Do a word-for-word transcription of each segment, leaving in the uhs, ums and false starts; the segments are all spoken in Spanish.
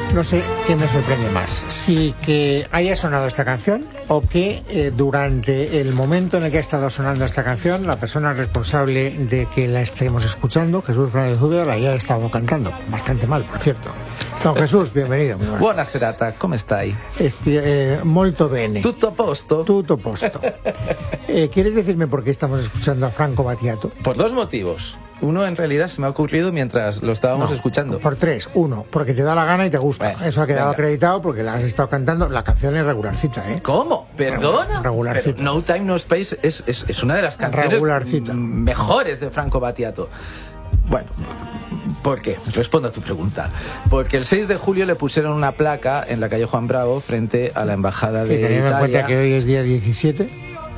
No sé qué me sorprende más, si que haya sonado esta canción o que eh, durante el momento en el que ha estado sonando esta canción, la persona responsable de que la estemos escuchando, Jesús Fernández Úbeda, la haya estado cantando. Bastante mal, por cierto. Don Jesús, bienvenido. Buona serata, come stai? Este, eh, molto bene. Tutto a posto? Tutto a posto. eh, ¿Quieres decirme por qué estamos escuchando a Franco Battiato? Por dos motivos. Uno, en realidad, se me ha ocurrido mientras lo estábamos no, escuchando. Por tres. Uno, porque te da la gana y te gusta. Bueno, Eso ha quedado venga. acreditado porque la has estado cantando. La canción es regularcita, ¿eh? ¿Cómo? ¿Perdona? Regularcita. Pero No Time No Space es, es, es una de las canciones Regularcita. mejores de Franco Battiato. Bueno, ¿por qué? Respondo a tu pregunta. Porque el seis de julio le pusieron una placa en la calle Juan Bravo frente a la embajada de Y teniendo en Italia. cuenta que hoy es día diecisiete.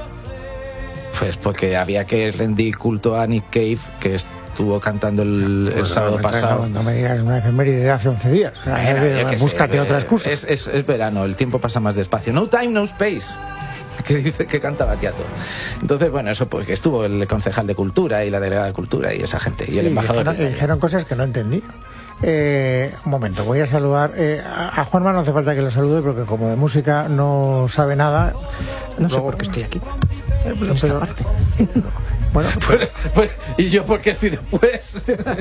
Pues porque había que rendir culto a Nick Cave, que estuvo cantando el, el Pues sábado no, pasado. No, no me digas una efeméride de hace once días. O sea, Bueno, eh, yo qué sé, búscate eh, otra excusa. Es, es, es verano, el tiempo pasa más despacio. No time, no space. Que dice que canta Battiato. Entonces, bueno, eso porque estuvo el concejal de Cultura y la delegada de Cultura y esa gente. Y Sí, el embajador. dijeron, de Italia. dijeron cosas que no entendí. Eh, un momento, voy a saludar. Eh, a, a Juanma no hace falta que lo salude porque, como de música no sabe nada. No sé luego- por qué estoy aquí. Pero- En esta parte. Bueno, Pues- pues, ¿Y yo por qué estoy después?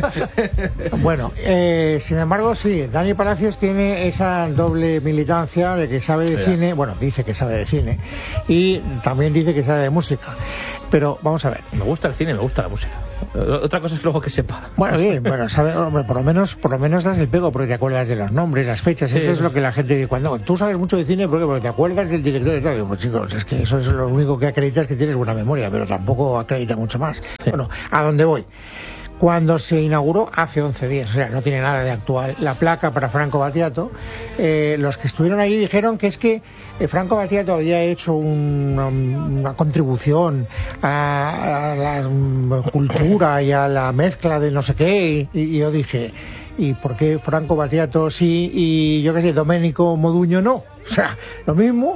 Bueno, eh, sin embargo, sí, Dani Palacios tiene esa doble militancia de que sabe de Ya. cine, bueno, dice que sabe de cine, y también dice que sabe de música. Pero vamos a ver. Me gusta el cine, me gusta la música. Otra cosa es luego que sepa. Bueno, bien, bueno, sabe, hombre, por lo menos, por lo menos das el pego porque te acuerdas de los nombres, las fechas. Sí. Eso es lo que la gente dice. Cuando tú sabes mucho de cine, ¿por qué? Porque te acuerdas del director y todo. Digo, pues chicos, es que eso es lo único que acredita es que tienes buena memoria, pero tampoco acredita mucho más. Sí. Bueno, ¿a dónde voy? Cuando se inauguró hace once días, o sea, no tiene nada de actual, la placa para Franco Battiato, eh, los que estuvieron allí dijeron que es que eh, Franco Battiato había hecho una, una contribución a, a la mm, cultura y a la mezcla de no sé qué, y, y yo dije, ¿y por qué Franco Battiato sí y yo qué sé, Domenico Moduño no? O sea, lo mismo.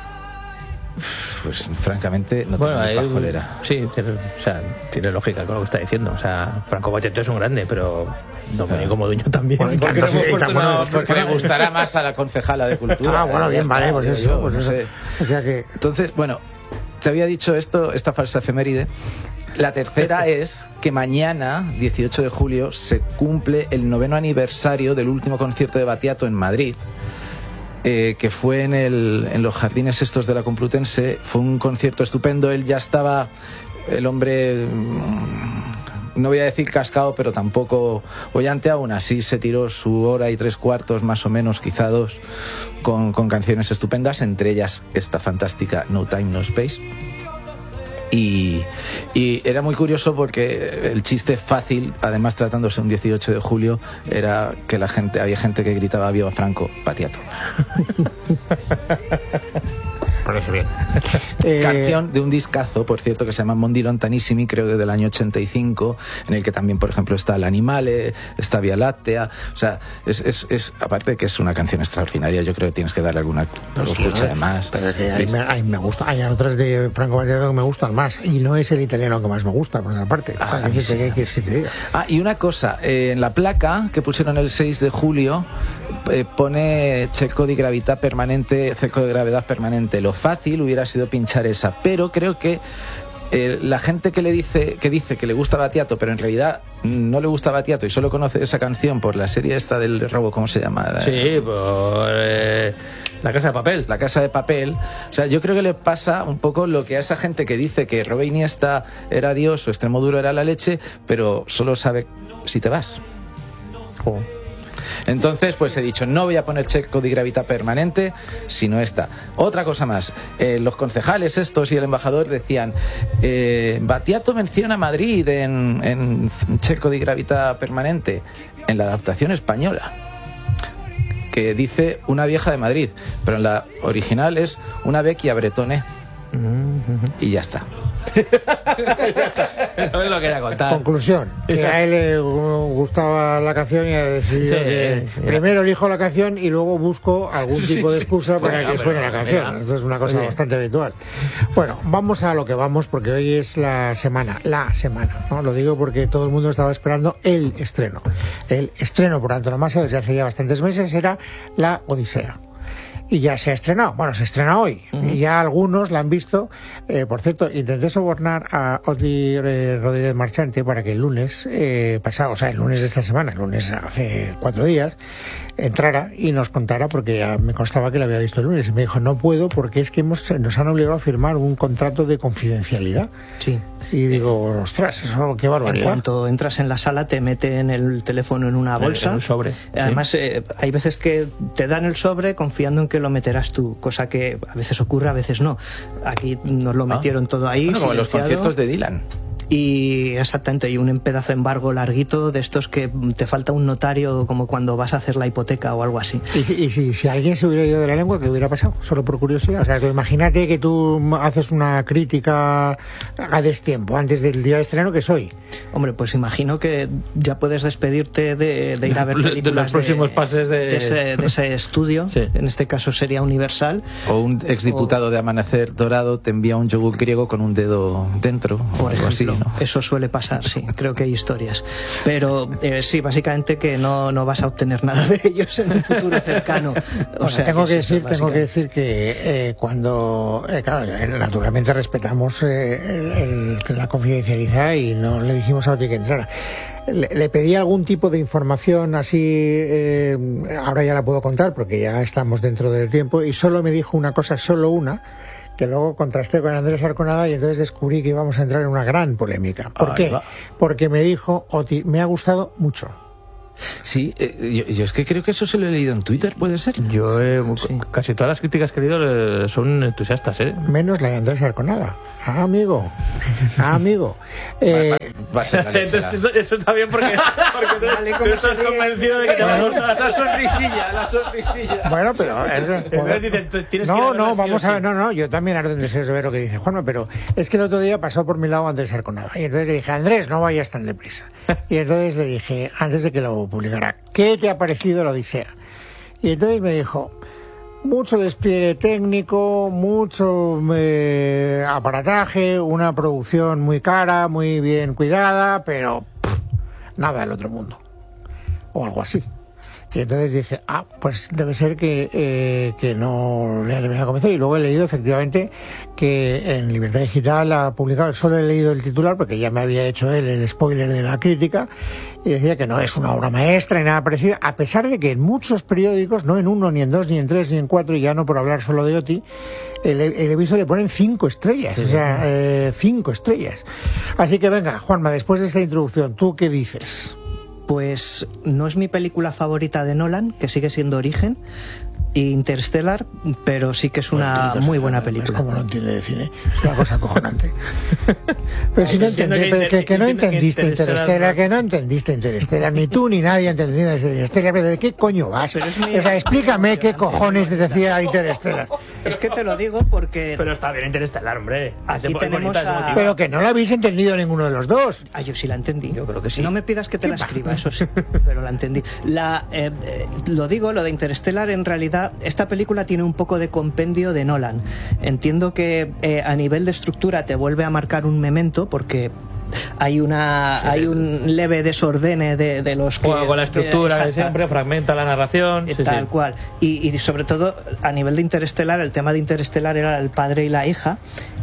Pues francamente no Bueno, tengo ni hay- pajolera. sí, tiene, o sea, tiene lógica con lo que está diciendo. O sea, Franco Battiato es un grande, pero Domenico Moduño también. Bueno, y ¿Por qué tanto, no hemos sí, y puesto tan bueno, una- es Porque le gustará más a la concejala de Cultura. Ah, bueno, Ya bien, está, vale, pues digo eso, yo, pues no eso. sé. O sea que... Entonces, bueno, te había dicho esto, esta falsa efeméride. La tercera es que mañana, dieciocho de julio, se cumple el noveno aniversario del último concierto de Battiato en Madrid, eh, que fue en, el, en los jardines estos de la Complutense. Fue un concierto estupendo. Él ya estaba, el hombre, mm, no voy a decir cascado, pero tampoco boyante. Aún así se tiró su hora y tres cuartos, más o menos, quizá dos, con, con canciones estupendas, entre ellas esta fantástica No Time, No Space. Y, y era muy curioso porque el chiste fácil, además tratándose un dieciocho de julio, era que la gente, había gente que gritaba viva Franco Battiato. Parece bien. eh, Canción de un discazo, por cierto, que se llama Mondi Lontanissimi, creo que del año ochenta y cinco, en el que también, por ejemplo, está El Animale, está Vía Láctea. O sea, es, es, es aparte de que es una canción extraordinaria, yo creo que tienes que darle alguna No, sí, escucha ¿no? además. Pero que ahí me, ahí me gusta. Hay otras de Franco Battiato que me gustan más. Y no es el italiano que más me gusta, por otra parte. Ah, ¿Qué a mí quieres sí. que- quieres que te diga? Ah, y una cosa, eh, en la placa que pusieron el seis de julio eh, pone cerco de gravedad permanente, cerco de gravedad permanente. Lo fácil hubiera sido pinchar esa, pero creo que eh, la gente que le dice que dice que le gusta Battiato, pero en realidad no le gusta Battiato y solo conoce esa canción por la serie esta del robo, ¿cómo se llama? Sí, por eh, La Casa de Papel. La Casa de Papel. O sea, yo creo que le pasa un poco lo que a esa gente que dice que Robe Iniesta era Dios o Extremoduro era la leche, pero solo sabe si te vas. Jo. Entonces, pues he dicho, no voy a poner cerco di gravità permanente, sino esta. Otra cosa más, eh, los concejales estos y el embajador decían, eh, Battiato menciona Madrid en, en cerco di gravità permanente, en la adaptación española, que dice una vieja de Madrid, pero en la original es una vecchia bretone, y ya está. No es lo que era contar. Conclusión, que a él le gustaba la canción y ha decidido Sí, que mira. primero elijo la canción y luego busco algún tipo de excusa para Bueno, que pero, suene la canción. mira. Esto es una cosa Oye. bastante habitual. Bueno, vamos a lo que vamos, porque hoy es la semana, la semana, ¿no? Lo digo porque todo el mundo estaba esperando el estreno. El estreno por antonomasia desde hace ya bastantes meses era La Odisea. Y ya se ha estrenado, bueno, se estrena hoy, uh-huh. y ya algunos la han visto. Eh, por cierto, intenté sobornar a Oti eh, Rodríguez Marchante para que el lunes eh, pasado, o sea, el lunes de esta semana, el lunes hace cuatro días, entrara y nos contara, porque ya me constaba que la había visto el lunes, y me dijo, no puedo porque es que hemos, nos han obligado a firmar un contrato de confidencialidad. Sí. Y digo, ostras, eso qué barbaridad. En cuanto entras en la sala te meten el teléfono en una bolsa. En un sobre. Además, sí. eh, hay veces que te dan el sobre confiando en que lo meterás tú, cosa que a veces ocurre, a veces no. Aquí nos lo metieron ah. todo ahí. Bueno, como en los silenciado. conciertos de Dylan. Y exactamente, y un pedazo de embargo larguito de estos que te falta un notario como cuando vas a hacer la hipoteca o algo así. Y, si, y si, si alguien se hubiera ido de la lengua, ¿qué hubiera pasado? Solo por curiosidad. O sea, tú imagínate que tú haces una crítica a destiempo, antes del día de estreno, que es hoy. Hombre, pues imagino que ya puedes despedirte de, de ir a ver películas de los próximos de, pases de... de, ese, de ese estudio. Sí. En este caso sería Universal. O un exdiputado o... de Amanecer Dorado te envía un yogur griego con un dedo dentro. Por ejemplo, así, ¿no? Eso suele pasar, sí. Creo que hay historias. Pero eh, sí, básicamente que no, no vas a obtener nada de ellos en el futuro cercano. O bueno, sea, tengo, que que decir, eso, tengo que decir que eh, cuando... Eh, claro, naturalmente respetamos eh, el, el, la confidencialidad y no le dijimos a Oti que entrara. Le, le pedí algún tipo de información así, eh, ahora ya la puedo contar porque ya estamos dentro del tiempo, y solo me dijo una cosa, solo una, que luego contrasté con Andrés Arconada y entonces descubrí que íbamos a entrar en una gran polémica. ¿Por Ahí qué? va. Porque me dijo, Oti, me ha gustado mucho. Sí, eh, yo, yo es que creo que eso se lo he leído en Twitter, ¿puede ser? Yo eh, Sí. casi todas las críticas que he leído eh, son entusiastas, ¿eh? Menos la de Andrés Arconada. Ah, amigo. Ah, amigo. Eh, Va, va a ser la leche, Entonces, eso, eso está bien porque, porque tú, Vale, tú ¿cómo estás se ríe? convencido de que te va a la, gustar. la sonrisilla, la sonrisilla. bueno, pero... Es, Entonces dices, tú tienes que ir a no, verla no, sí o vamos a sí. ver, no, no, yo también haré deseos de ver lo que dice Juanma, pero es que el otro día pasó por mi lado Andrés Arconada. Y entonces le dije, Andrés, no vayas tan deprisa. Y entonces le dije, antes de que lo publicara, ¿qué te ha parecido la Odisea? Y entonces me dijo, mucho despliegue técnico, mucho eh, aparataje, una producción muy cara, muy bien cuidada, pero pff, nada del otro mundo. O algo así. Y entonces dije, ah, pues debe ser que, eh, que no le ha terminado de convencer. Y luego he leído efectivamente que en Libertad Digital ha publicado, solo he leído el titular porque ya me había hecho él el spoiler de la crítica, y decía que no es una obra maestra ni nada parecido, a pesar de que en muchos periódicos, no en uno, ni en dos, ni en tres, ni en cuatro, y ya no por hablar solo de Oti, el, el aviso le ponen cinco estrellas, sí, o sea, eh, cinco estrellas. Así que venga, Juanma, después de esta introducción, ¿tú qué dices? Pues no es mi película favorita de Nolan, que sigue siendo Origen, y Interstellar, pero sí que es una Bueno, muy buena es película. como no entiende de cine, es una cosa acojonante. Pero si no Entiendo entendí, que que, que, que no entiendo que entendiste Interstellar, Interstellar, ¿no? que no entendiste Interstellar, ni tú ni nadie ha entendido Interstellar. ¿De qué coño vas? Pero es muy O sea, explícame qué cojones te decía Interstellar. Es que te lo digo porque... Pero está bien Interestelar, hombre. Aquí Es bonita, tenemos es a- emotiva. Pero que no lo habéis entendido ninguno de los dos. Ah, yo sí la entendí. Yo creo que sí. No me pidas que te la escriba, eso sí, pero la entendí. La, eh, eh, lo digo, lo de Interstellar, en realidad, esta película tiene un poco de compendio de Nolan. Entiendo que eh, a nivel de estructura te vuelve a marcar un memento, porque hay una hay un leve desordene de, de los que... Juega con la estructura de Exacto. siempre, fragmenta la narración. Eh, Sí, tal sí. cual. Y, y sobre todo a nivel de Interestelar, el tema de Interestelar era el padre y la hija,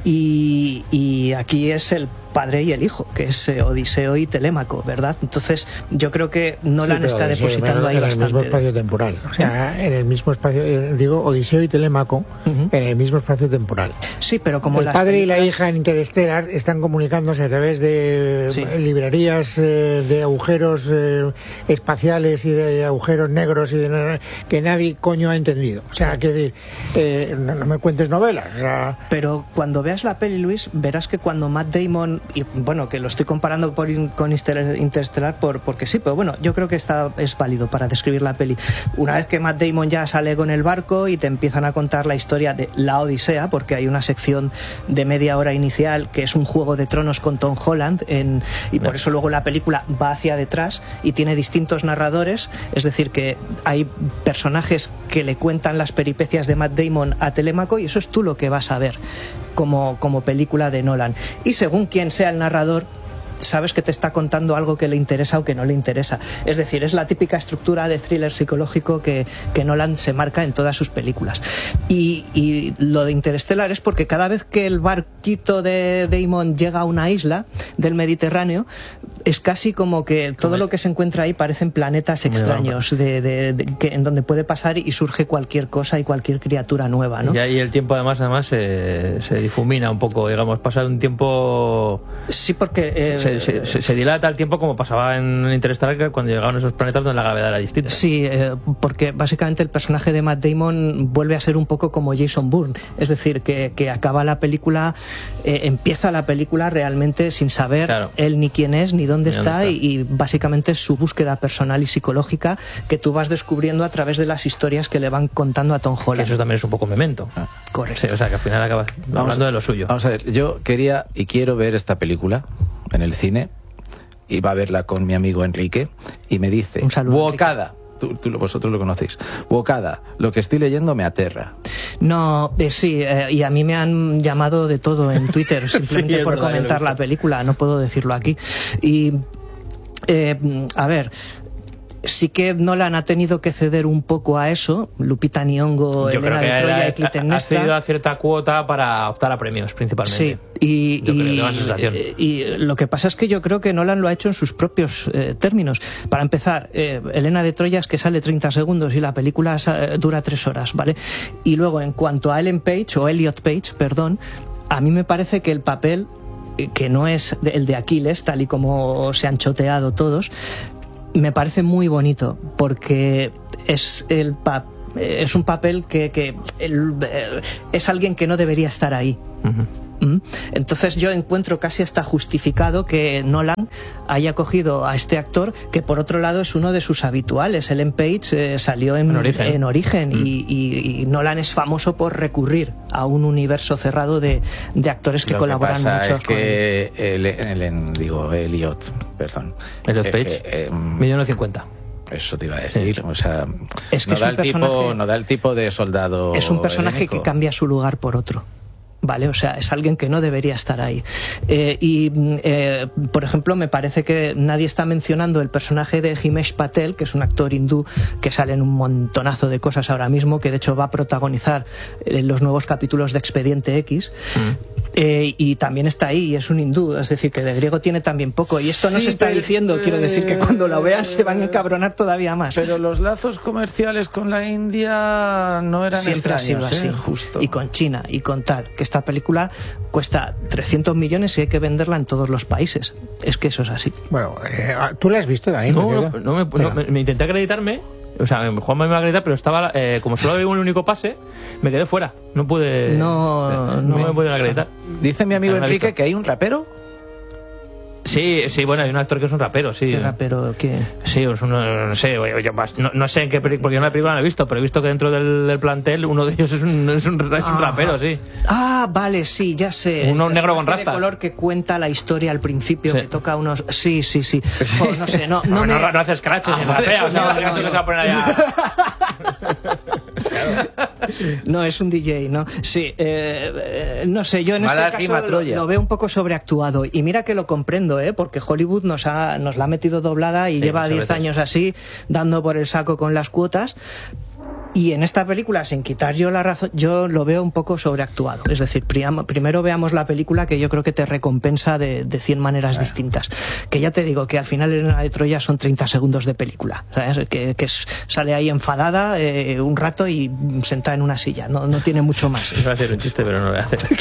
y, y aquí es el padre y el hijo, que es eh, Odiseo y Telémaco, ¿verdad? Entonces yo creo que Nolan Sí, pero está Odiseo, depositando pero ahí en el mismo bastante. espacio temporal. O sea, en el mismo espacio, eh, digo, Odiseo y Telémaco, Ujú. en el mismo espacio temporal. Sí, pero como el las padre y la películas- hija en Interstellar están comunicándose a través de Sí. librerías eh, de agujeros eh, espaciales y de agujeros negros y de que nadie coño ha entendido. O sea, que decir, eh, no, no me cuentes novelas. O sea, Pero cuando veas la peli, Luis, verás que cuando Matt Damon y bueno, que lo estoy comparando por, con Interestelar por, porque sí, pero bueno, yo creo que está, es válido para describir la peli. Una vez que Matt Damon ya sale con el barco y te empiezan a contar la historia de la Odisea, porque hay una sección de media hora inicial que es un Juego de Tronos con Tom Holland, en, y por eso luego la película va hacia detrás y tiene distintos narradores, es decir, que hay personajes que le cuentan las peripecias de Matt Damon a Telémaco, y eso es tú lo que vas a ver como, como película de Nolan. Y según quien sea el narrador, sabes que te está contando algo que le interesa o que no le interesa. Es decir, es la típica estructura de thriller psicológico que, que Nolan se marca en todas sus películas. Y, y lo de Interestelar es porque cada vez que el barquito de Damon llega a una isla del Mediterráneo, es casi como que todo lo que se encuentra ahí parecen planetas extraños de, de, de, que, en donde puede pasar y surge cualquier cosa y cualquier criatura nueva, ¿no? Y ahí el tiempo además además se, se difumina un poco, digamos, pasa un tiempo... Sí, porque... Eh, se, se, se, se dilata el tiempo como pasaba en Interestelar cuando llegaban esos planetas donde la gravedad era distinta. Sí, eh, porque básicamente el personaje de Matt Damon vuelve a ser un poco como Jason Bourne, es decir, que, que acaba la película, eh, empieza la película realmente sin saber claro. él ni quién es, ni dónde, ni está, dónde está, y, y básicamente es su búsqueda personal y psicológica que tú vas descubriendo a través de las historias que le van contando a Tom Holland. Que eso también es un poco Memento. Ah, correcto. Sí, o sea, que al final acabas hablando de lo suyo. Vamos a ver, yo quería y quiero ver esta película en el cine. Iba a verla con mi amigo Enrique y me dice, un saludo, Bocada, tú, tú, vosotros lo conocéis, Bocada, lo que estoy leyendo me aterra. No, eh, sí, eh, y a mí me han llamado de todo en Twitter simplemente sí, por verdad, comentar la película, no puedo decirlo aquí. Y, eh, a ver... Sí que Nolan ha tenido que ceder un poco a eso. Lupita Nyong'o, Yo Elena creo que de Troya y Clitemnestra. Ha cedido a cierta cuota para optar a premios, principalmente. Sí, y, yo y, creo, sensación. y, y lo que pasa es que yo creo que Nolan lo ha hecho en sus propios eh, términos. Para empezar, eh, Elena de Troya es que sale treinta segundos y la película eh, dura tres horas, ¿vale? Y luego, en cuanto a Ellen Page, o Elliot Page, perdón, a mí me parece que el papel, que no es el de Aquiles, tal y como se han choteado todos, me parece muy bonito porque es el pa es un papel que, que el, es alguien que no debería estar ahí. Uh-huh. Entonces yo encuentro casi hasta justificado que Nolan haya cogido a este actor, que por otro lado es uno de sus habituales. Ellen Page eh, salió en, en Origen, en origen mm. y, y, y Nolan es famoso por recurrir a un universo cerrado de, de actores que Lo colaboran que pasa mucho es que con el, el, el, digo Elliot, perdón, Elliot eh, Page, eh, millón cincuenta. Eso te iba a decir, sí. o sea, es que no, es da un el tipo, personaje, no da el tipo de soldado. Es un personaje helénico. que cambia su lugar por otro. Vale, o sea, es alguien que no debería estar ahí. Eh, y, eh, por ejemplo, me parece que nadie está mencionando el personaje de Himesh Patel, que es un actor hindú que sale en un montonazo de cosas ahora mismo, que de hecho va a protagonizar eh, los nuevos capítulos de Expediente X. Mm. Eh, y también está ahí, y es un hindú, es decir, que de griego tiene también poco. Y esto no sí, se está pero, diciendo, eh, quiero decir que cuando lo vean se van a encabronar todavía más. Pero los lazos comerciales con la India no eran siempre extraños, ha sido así, ¿eh? Justo. Y con China y con tal, que esta película cuesta trescientos millones y hay que venderla en todos los países. Es que eso es así. Bueno, eh, ¿tú la has visto, Dani? No, no, no, me, no me, me intenté acreditarme. O sea, Juanma me iba a acreditar, pero estaba eh, como solo había un único pase, me quedé fuera. No pude. No, no me, me pude acreditar. Dice mi amigo Enrique que hay un rapero. Sí, sí, bueno, hay un actor que es un rapero, sí. ¿Qué rapero? ¿Qué? Sí, es un, no sé, yo, no, no sé en qué película, porque yo una película no he visto, pero he visto que dentro del, del plantel uno de ellos es un, es un, es un ah, rapero, sí. Ah, vale, sí, ya sé. Uno negro con rastas. De color que cuenta la historia al principio, sí. que toca unos... Sí, sí, sí. sí. Oh, no sé, no... No, no, me... no, no hace scratches ah, ni vale, rapea, o sea, no, no, no, no. se va a poner allá... No, es un D J, ¿no? Sí, eh, eh, no sé, yo en Mala este caso lo, lo veo un poco sobreactuado. Y mira que lo comprendo, ¿eh? Porque Hollywood nos, ha, nos la ha metido doblada y sí, lleva diez años así, dando por el saco con las cuotas. Y en esta película, sin quitar yo la razón, yo lo veo un poco sobreactuado. Es decir, prim primero veamos la película, que yo creo que te recompensa de, de cien maneras claro. distintas. Que ya te digo que al final Elena de Troya son treinta segundos de película. ¿Sabes? Que, que es, sale ahí enfadada eh, un rato y sentada en una silla. No, no tiene mucho más. Iba a hacer un chiste, pero no lo voy a hacer.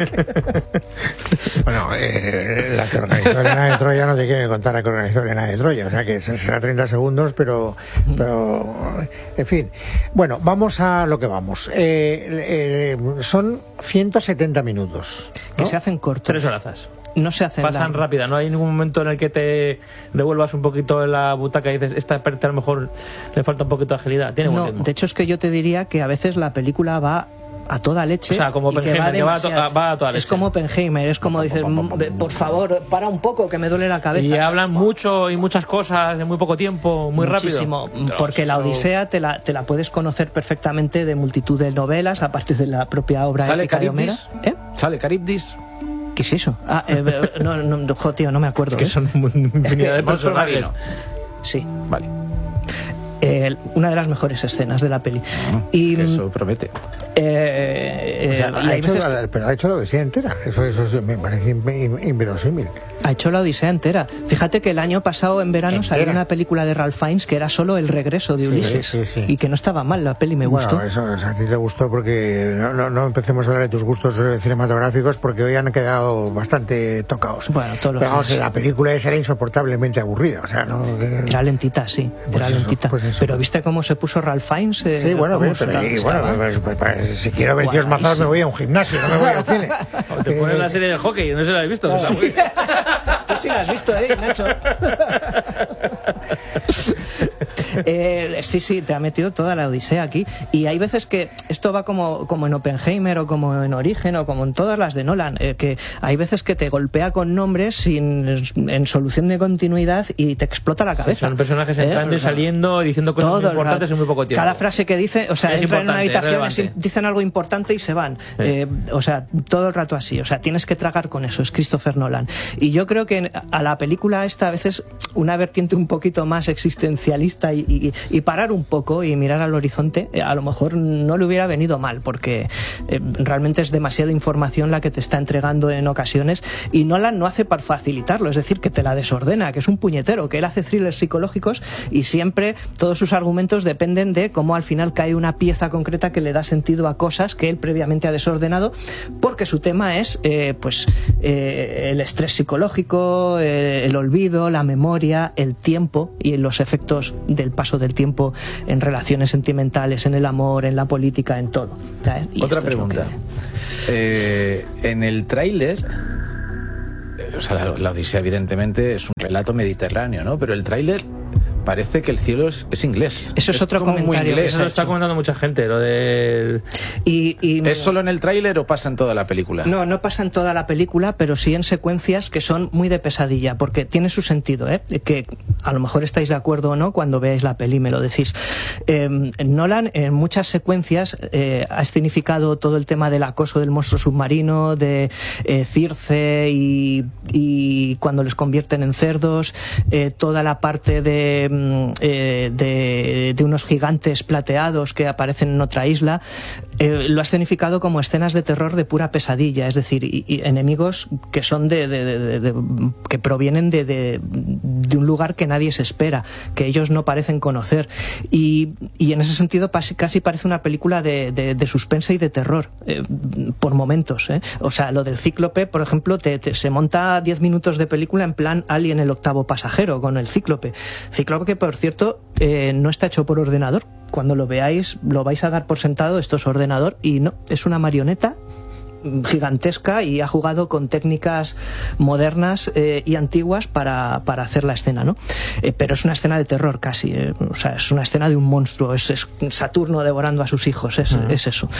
Bueno, eh, la que organizó Elena de Troya no te quiere contar la que organizó Elena de Troya. O sea que será treinta segundos, pero, pero en fin. Bueno, vamos a lo que vamos. Eh, eh, son ciento setenta minutos, ¿no? Que se hacen cortos. Tres horazas. no se hacen Pasan largo. rápida, no hay ningún momento en el que te revuelvas un poquito en la butaca y dices, esta parte a lo mejor le falta un poquito de agilidad. Tiene buen No, ritmo. de hecho es que yo te diría que a veces la película va a toda leche. O sea, como y que Oppenheimer, que va a to- demasiado. va a toda leche. Es como Oppenheimer, es como dices, por favor, para un poco que me duele la cabeza. Y hablan mucho y muchas cosas en muy poco tiempo, muy Muchísimo, rápido. porque Dios, la eso- Odisea te la, te la puedes conocer perfectamente de multitud de novelas, aparte de la propia obra ¿Sale épica de Homero. Caribdis? ¿Eh? ¿Sale Caribdis? ¿Qué es eso? Ah, eh, no, no, jo, tío, no me acuerdo. Es que ¿eh? son infinidad de Monstruo personajes. marino. Sí, Vale. eh, una de las mejores escenas de la peli. Y, Eso promete. eh, O sea, eh, y ha hay hecho, veces que- pero ha hecho la Odisea entera. Eso, eso sí me parece in- in- inverosímil. ha hecho la Odisea entera. Fíjate que el año pasado en verano Entera. salió una película de Ralph Fiennes que era solo el regreso de Sí, Ulises. sí, sí. Y que no estaba mal la peli, me gustó. Bueno, eso o sea, a ti te gustó porque no, no, no empecemos a hablar de tus gustos eh, cinematográficos porque hoy han quedado bastante tocados. Bueno, todos los Pero vamos, días. la película esa era insoportablemente aburrida. O sea, no. que- Era lentita, sí, Pues era eso, lentita. pues eso. Pero ¿viste cómo se puso Ralph Fiennes? Eh, Sí, bueno, cómo pero, estaba- y, bueno estaba? pues, pues, pues, si quiero ver tíos Guapísimo. mazados me voy a un gimnasio, no me voy al cine. O te ponen la serie de hockey, no se la he visto. Está muy- Tú sí la has visto, ¿eh, Nacho? Eh, sí, sí, te ha metido toda la Odisea aquí. Y hay veces que esto va como, como en Oppenheimer o como en Origen o como en todas las de Nolan, eh, que hay veces que te golpea con nombres sin, en solución de continuidad y te explota la cabeza. Son personajes ¿Eh? entrando y saliendo, diciendo cosas muy Todo el importantes rato. en muy poco tiempo. Cada frase que dice, o sea, Es entran en una importante, es habitación, es- relevante. dicen algo importante y se van. Sí. Eh, o sea, todo el rato así. O sea, tienes que tragar con eso. Es Christopher Nolan. Y yo creo que a la película esta a veces una vertiente un poquito más existencialista y, y- y parar un poco y mirar al horizonte, eh, a lo mejor no le hubiera venido mal, porque eh, realmente es demasiada información la que te está entregando en ocasiones y Nolan no hace para facilitarlo, es decir, que te la desordena, que es un puñetero, que él hace thrillers psicológicos y siempre todos sus argumentos dependen de cómo al final cae una pieza concreta que le da sentido a cosas que él previamente ha desordenado, porque su tema es eh, pues eh, el estrés psicológico, eh, el olvido, la memoria, el tiempo y los efectos del paso del tiempo en relaciones sentimentales, en el amor, en la política, en todo. ¿sabes? Y Otra esto es lo pregunta. que- Eh, en el tráiler, eh, o sea, la, la Odisea evidentemente es un relato mediterráneo, ¿no? Pero el tráiler parece que el cielo es, es inglés. Eso es otro como muy comentario que inglés. Eso lo está hecho. comentando mucha gente, lo de... Y, y- ¿Es solo en el tráiler o pasa en toda la película? No, no pasa en toda la película, pero sí en secuencias que son muy de pesadilla, porque tiene su sentido, ¿eh? Que a lo mejor estáis de acuerdo o no cuando veáis la peli, me lo decís. Eh, Nolan en muchas secuencias eh, ha escenificado todo el tema del acoso del monstruo submarino, de eh, Circe y, y cuando les convierten en cerdos, eh, toda la parte de, mm, eh, de, de unos gigantes plateados que aparecen en otra isla, eh, lo ha escenificado como escenas de terror de pura pesadilla, es decir, y, y enemigos que son de, de- de- de- de- que provienen de, de- de un lugar que nadie se espera, que ellos no parecen conocer, y, y en ese sentido pas- casi parece una película de, de- de suspense y de terror eh, por momentos, ¿eh? O sea, lo del Cíclope, por ejemplo, te- te- se monta diez minutos de película en plan Alien el octavo pasajero con el Cíclope. Cíclope que, por cierto, eh, no está hecho por ordenador. Cuando lo veáis lo vais a dar por sentado, esto es ordenador, y no, es una marioneta gigantesca y ha jugado con técnicas modernas eh, y antiguas para, para hacer la escena, ¿no? Eh, pero es una escena de terror casi, eh, o sea, es una escena de un monstruo, es, es Saturno devorando a sus hijos, es, Uh-huh. es eso.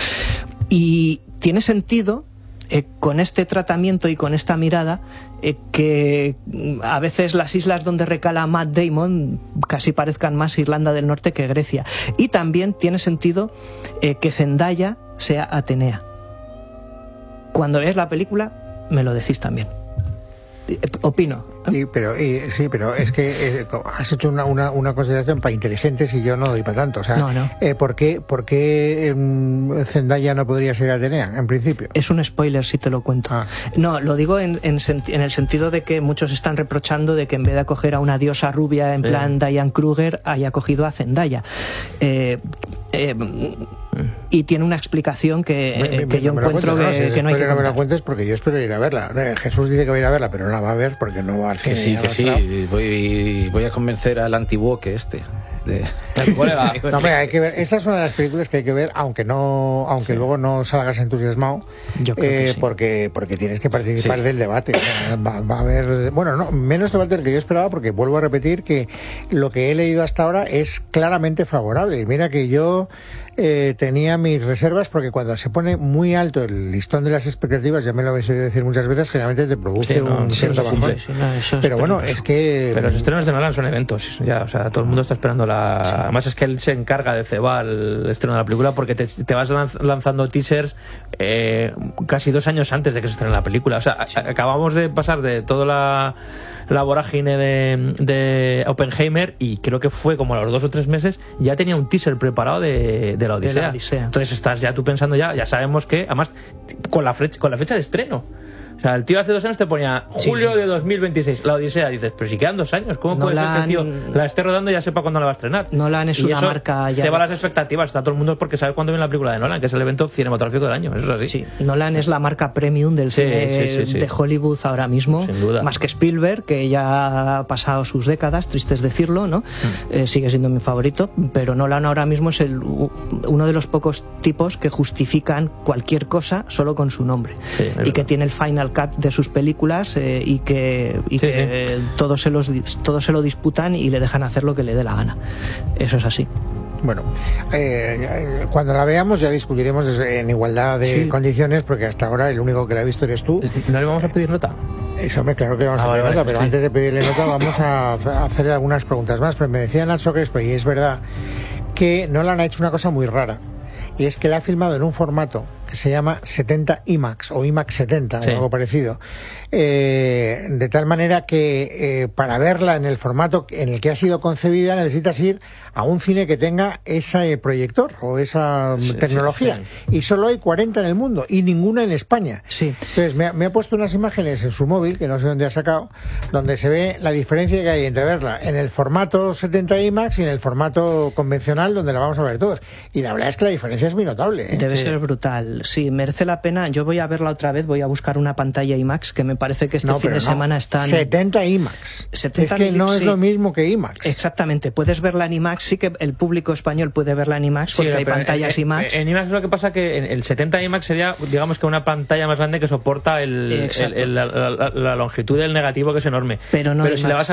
Y tiene sentido eh, con este tratamiento y con esta mirada eh, que mm, a veces las islas donde recala Matt Damon casi parezcan más Irlanda del Norte que Grecia. Y también tiene sentido eh, que Zendaya sea Atenea. Cuando veáis la película, me lo decís también. Eh, Opino. ¿eh? Sí, pero, y- sí, pero es que eh, has hecho una, una, una consideración para inteligentes y yo no doy para tanto. O sea, No, no. eh, ¿por qué, por qué em, Zendaya no podría ser Atenea, en principio? Es un spoiler si te lo cuento. Ah. No, lo digo en, en, senti- en el sentido de que muchos están reprochando de que en vez de acoger a una diosa rubia en Sí. plan Diane Kruger, haya cogido a Zendaya. Eh, eh, y tiene una explicación que, Me- eh, me- que yo no me la encuentro cuentes, que, no, si que no hay que spoiler no me la contar. cuentes porque yo espero ir a verla. Eh, Jesús dice que va a ir a verla, pero no la va a ver porque no va al cine. Que sí, ya que lo sí. sabe. Voy, voy a convencer al antiguo que este. de... No, hombre, hay que ver. Esta es una de las películas que hay que ver, aunque no, aunque sí. luego no salgas entusiasmado, Yo creo eh, que sí. porque porque tienes que participar Sí. del debate. O sea, va, va a haber, bueno, no menos debate del que yo esperaba, porque vuelvo a repetir que lo que he leído hasta ahora es claramente favorable. Y mira que yo eh, tenía mis reservas, porque cuando se pone muy alto el listón de las expectativas, ya me lo habéis oído decir muchas veces, generalmente te produce Sí, no, un sí, cierto sí, bajón. sí, No, eso es Pero bueno, peligroso. es que Pero los estrenos de Nolan son eventos, ya, o sea, todo el mundo está esperando la... Sí. Además es que él se encarga de cebar el estreno de la película, porque te, te vas lanz, lanzando teasers eh, casi dos años antes de que se estrene la película. O sea, sí. a, acabamos de pasar de toda la, la vorágine de, de Oppenheimer, y creo que fue como a los dos o tres meses ya tenía un teaser preparado de, de la Odisea. De la Odisea. Entonces estás ya tú pensando ya, ya sabemos que, además, con la, fecha, con la fecha de estreno. O sea, el tío hace dos años te ponía julio sí, sí. de dos mil veintiséis, la Odisea. Dices, pero si quedan dos años, ¿cómo puede Nolan... ser que el tío la esté rodando y ya sepa cuándo la va a estrenar? Nolan es y una eso marca ya... ceba las expectativas, está todo el mundo porque sabe cuándo viene la película de Nolan, que es el evento cinematográfico del año, eso es así. Sí, Nolan es la marca premium del sí, cine sí, sí, sí. de Hollywood ahora mismo, sin duda. Más que Spielberg, que ya ha pasado sus décadas, triste es decirlo, ¿no? Mm. Eh, sigue siendo mi favorito, pero Nolan ahora mismo es el, uno de los pocos tipos que justifican cualquier cosa solo con su nombre, sí, y verdad. Que tiene el final cut de sus películas películas eh, y que, y sí, que sí. Todos, se los, todos se lo disputan y le dejan hacer lo que le dé la gana. Eso es así. Bueno, eh, cuando la veamos ya discutiremos en igualdad de sí. condiciones, porque hasta ahora el único que la ha visto eres tú. ¿No le vamos a pedir nota? Eso, hombre, claro que vamos ah, a pedir vale, nota, vale, pero sí. antes de pedirle nota vamos a hacerle algunas preguntas más. Pues me decía Nacho Crespo, y es verdad, que Nolan ha hecho una cosa muy rara, y es que la ha filmado en un formato que se llama setenta IMAX o IMAX setenta, sí. algo parecido, eh, de tal manera que eh, para verla en el formato en el que ha sido concebida necesitas ir a un cine que tenga ese proyector o esa sí, tecnología, sí, sí. y solo hay cuarenta en el mundo y ninguna en España. Sí. Entonces me ha, me ha puesto unas imágenes en su móvil, que no sé dónde ha sacado, donde se ve la diferencia que hay entre verla en el formato setenta IMAX y en el formato convencional, donde la vamos a ver todos, y la verdad es que la diferencia es muy notable, ¿eh? Debe sí. ser brutal. Sí, merece la pena. Yo voy a verla otra vez, voy a buscar una pantalla IMAX, que me parece que este no, fin de no. semana están... setenta IMAX. setenta es que no sí. es lo mismo que IMAX. Exactamente. Puedes verla en IMAX, sí que el público español puede verla en IMAX, porque sí, hay pantallas en, IMAX. En IMAX lo que pasa que en el setenta IMAX sería, digamos, que una pantalla más grande que soporta el, el, el, la, la, la longitud del negativo, que es enorme. Pero no Pero si le vas a